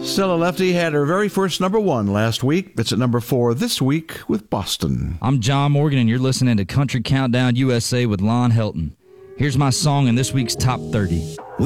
Stella Lefty had her very first number one last week. It's at number 4 this week with Boston. I'm John Morgan, and you're listening to Country Countdown USA with Lon Helton. Here's my song in this week's Top 30.